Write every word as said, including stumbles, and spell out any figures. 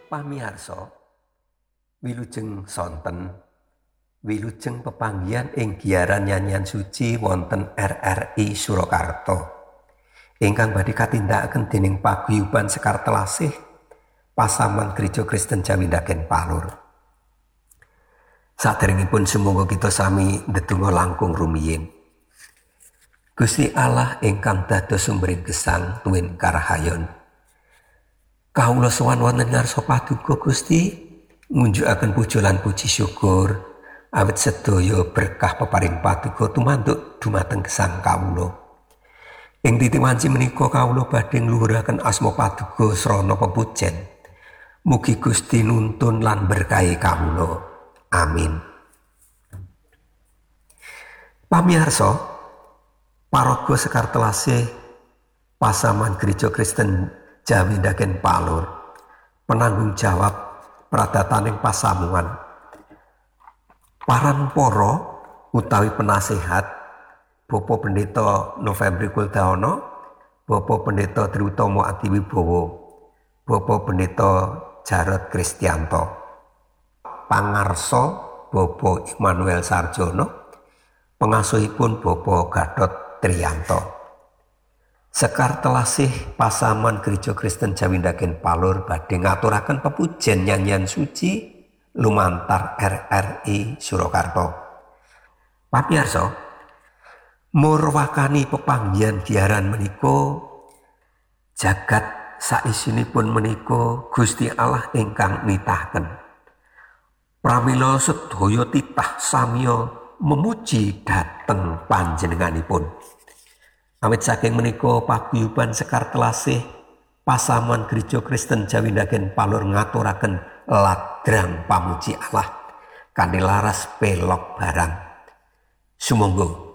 Pamirsa, wilujeng sonten wilujeng pepanggihan ing giaran nyanyian suci wonten R R I Surakarta ingkang badhe katindakaken dening paguyuban Sekar Telasih Pasaman Gereja Kristen Jawindaken Palur. Saderengipun sumangga kita sami ndedonga langkung rumiyin. Gusti Allah ingkang dados sumbering gesang tuwin karahayon, kawula sowan wonten ngarsa paduka Gusti ngunjukaken puja lan puji syukur awit sedaya berkah peparing paduka tumanduk dumateng gesang kawula. Ing titi wanci menika kawula badhe ngluhuraken asma paduka srana pepujen. Mugi Gusti nuntun lan berkahi kawula. Amin. Pamirsa, paraga Sekar Telasih Pasaman Gereja Kristen Jawindaken Palur, penanggung jawab pradataning pasamuan, parampara utawi penasehat Bapak Pendeta Novembri Kuldaana, Bapak Pendeta Triutomo Adiwibowo, Bapak Pendeta Jarod Kristianto, pangarsa Bapak Immanuel Sarjono, pengasuhipun Bapak Gatot Triyanto. Sekar Telasih Pasaman Gereja Kristen Jawindaken Palur badhe ngaturaken pepujen nyanyian suci lumantar R R I Surakarta. Pamirsa, murwakani pepanggihan giaran menika jagat saisinipun menika Gusti Allah ingkang nitahaken. Pramila sedaya titah samiya memuji dhateng panjenenganipun. Awit saking menika paguyuban Sekar Telasih Pasaman Gereja Kristen Jawindaken Palur ngaturaken ladrang pamuji Allah kanthi laras pelok barang. Sumangga